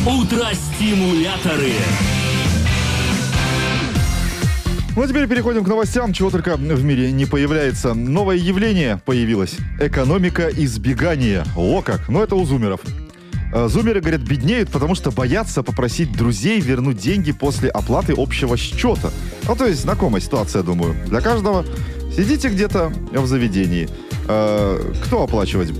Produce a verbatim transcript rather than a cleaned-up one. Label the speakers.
Speaker 1: Утро-стимуляторы.
Speaker 2: Ну а теперь переходим к новостям, чего только в мире не появляется. Новое явление появилось. Экономика избегания. О как! Ну это у зумеров. Э, Зумеры, говорят, беднеют, потому что боятся попросить друзей вернуть деньги после оплаты общего счета. Ну то есть знакомая ситуация, думаю. Для каждого. Сидите где-то в заведении. Э, Кто оплачивать